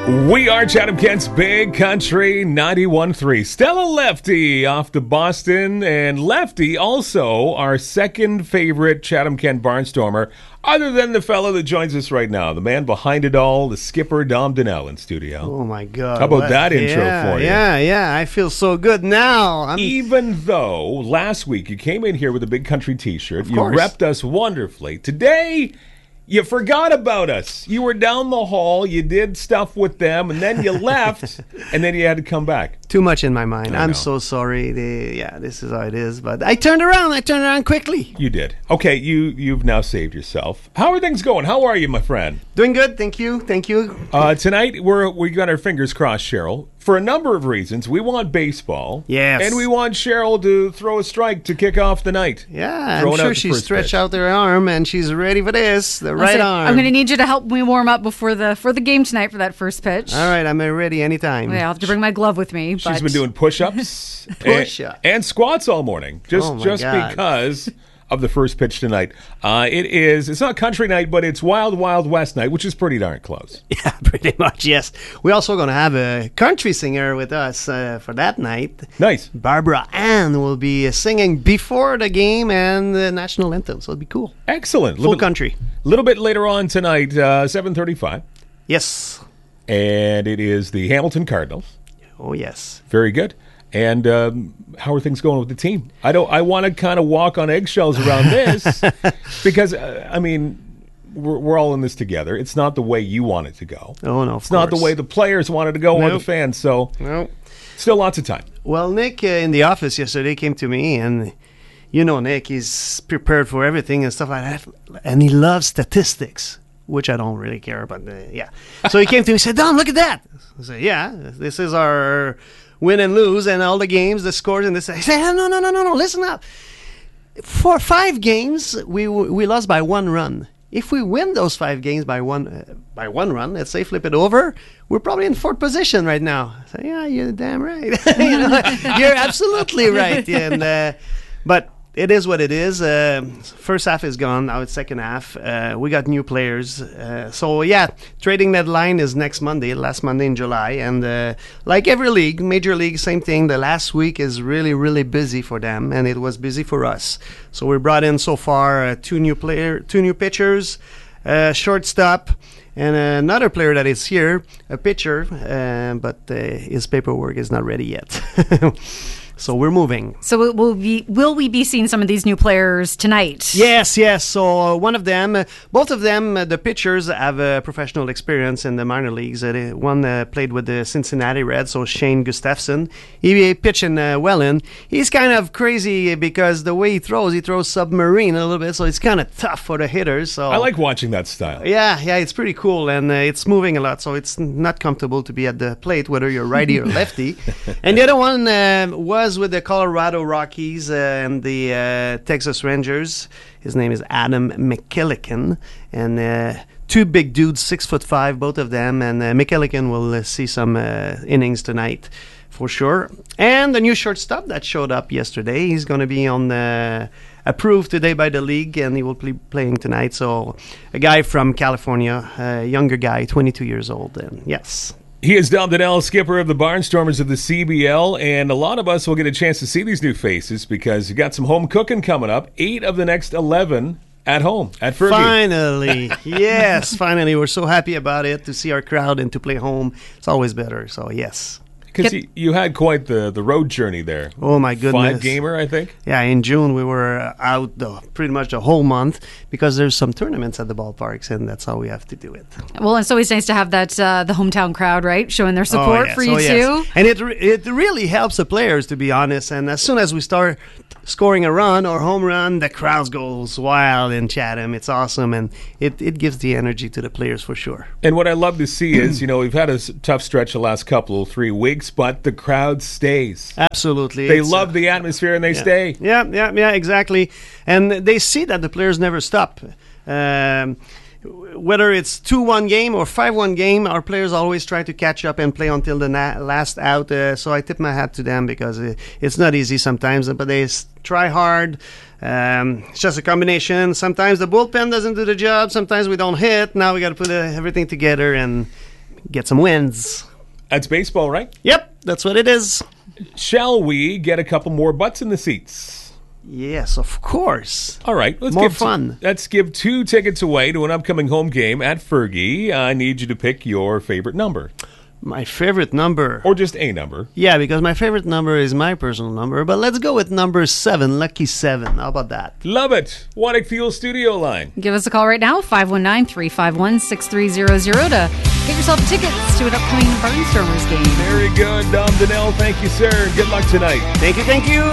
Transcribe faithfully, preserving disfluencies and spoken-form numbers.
We are Chatham Kent's Big Country ninety-one point three. Stella Lefty off to Boston, and Lefty also our second favorite Chatham Kent Barnstormer, other than the fellow that joins us right now, the man behind it all, the skipper, Dom Donnell in studio. Oh, my God. How about what? that intro yeah, for you? Yeah, yeah, I feel so good now. I'm... Even though last week you came in here with a Big Country t-shirt, Of you course. repped us wonderfully. Today, you forgot about us. You were down the hall, you did stuff with them, and then you left, and then you had to come back. Too much in my mind. I I'm know. so sorry. The, yeah, this is how it is. But I turned around. I turned around quickly. You did. Okay, you, you've now saved yourself. How are things going? How are you, my friend? Doing good. Thank you. Thank you. Uh, tonight, we're, we got our fingers crossed, Cheryl. For a number of reasons, we want baseball. Yes. And we want Cheryl to throw a strike to kick off the night. Yeah, Throwing I'm out sure the she first stretched pitch. out her arm and she's ready for this. The I'll right say, arm. I'm going to need you to help me warm up before the for the game tonight for that first pitch. All right, I'm ready anytime. Yeah, I'll have to bring my glove with me. She's but been doing push-ups, Push-ups. and, and squats all morning, just Oh, my just God. because of the first pitch tonight. Uh, it is. It's not country night, but it's Wild Wild West night, which is pretty darn close. Yeah, pretty much, yes. We're also going to have a country singer with us uh, for that night. Nice. Barbara Ann will be uh, singing before the game and the national anthem, so it'll be cool. Excellent. Full Little, country. little bit later on tonight, uh, seven thirty-five, Yes. and it is the Hamilton Cardinals. Oh, yes. Very good. And um, how are things going with the team? I don't. I want to kind of walk on eggshells around this because uh, I mean, we're, we're all in this together. It's not the way you want it to go. Oh, no, of It's not the course. way the players want it to go or the Nope. fans. So No. still lots of time. Well, Nick uh, in the office yesterday came to me, and you know Nick, he's prepared for everything and stuff like that, and he loves statistics, which I don't really care about. Uh, yeah. So he came to me and said, Don, look at that. I said, yeah, this is our win and lose and all the games, the scores, and this. I said, no, no, no, no, no, listen up. For five games, we we lost by one run. If we win those five games by one uh, by one run, let's say flip it over, we're probably in fourth position right now. I said, yeah, you're damn right. you know, you're absolutely right. And uh, but it is what it is. Uh, first half is gone. Now it's second half. Uh, we got new players. Uh, so yeah, trading deadline is next Monday, last Monday in July. And uh, like every league, major league, same thing. The last week is really, really busy for them, and it was busy for us. So we brought in so far uh, two new player, two new pitchers, uh, shortstop, and another player that is here, a pitcher, uh, but uh, his paperwork is not ready yet. So we're moving. So will will we will we be seeing some of these new players tonight? Yes, yes. So uh, one of them, uh, both of them, uh, the pitchers have uh, professional experience in the minor leagues. Uh, they- one uh, played with the Cincinnati Reds, so Shane Gustafson. He uh, pitched in uh, Welland. He's kind of crazy because the way he throws, he throws submarine a little bit, so it's kind of tough for the hitters. So I like watching that style. Yeah, yeah, it's pretty cool, and uh, it's moving a lot, so it's not comfortable to be at the plate, whether you're righty or lefty. And the other one uh, was with the Colorado Rockies uh, and the uh, Texas Rangers. His name is Adam McKillican, and uh, two big dudes, six foot five, both of them, and uh, McKillican will uh, see some uh, innings tonight for sure. And the new shortstop that showed up yesterday, he's going to be on uh, approved today by the league, and he will be playing tonight. So a guy from California, a younger guy, twenty-two years old, and yes. He is Dom Donnell, skipper of the Barnstormers of the C B L, and a lot of us will get a chance to see these new faces because you got some home cooking coming up. Eight of the next eleven at home at Fergie. Finally, yes, finally. We're so happy about it, to see our crowd and to play home. It's always better, so yes. Because you, you had quite the, the road journey there. Oh, my goodness. Five gamer, I think. Yeah, in June we were out the, pretty much the whole month because there's some tournaments at the ballparks, and that's how we have to do it. Well, it's always nice to have that uh, the hometown crowd, right, showing their support Oh, yes. for you Oh, yes. too. And it re- it really helps the players, to be honest. And as soon as we start scoring a run or home run, the crowd goes wild in Chatham. It's awesome, and it, it gives the energy to the players for sure. And what I love to see is, you know, we've had a s- tough stretch the last couple of three weeks, but the crowd stays. Absolutely. They It's, love uh, the atmosphere and they yeah. stay. Yeah, yeah, yeah, exactly. And they see that the players never stop. Um, whether it's two one game or five one game, our players always try to catch up and play until the na- last out. Uh, so I tip my hat to them because uh, it's not easy sometimes, but they s- try hard. Um, it's just a combination. Sometimes the bullpen doesn't do the job. Sometimes we don't hit. Now we got to put uh, everything together and get some wins. That's baseball, right? Yep, that's what it is. Shall we get a couple more butts in the seats? Yes, of course. All right, let's More give fun. Two, let's give two tickets away to an upcoming home game at Fergie. I need you to pick your favorite number, My favorite number. or just a number. Yeah, because my favorite number is my personal number, but let's go with number seven, lucky seven. How about that? Love it. Watic Fuel Studio line. Give us a call right now, five one nine, three five one, six three zero zero, to get yourself tickets to an upcoming Barnstormers game. Very good, Dom Danell. Thank you, sir. Good luck tonight. Thank you, thank you.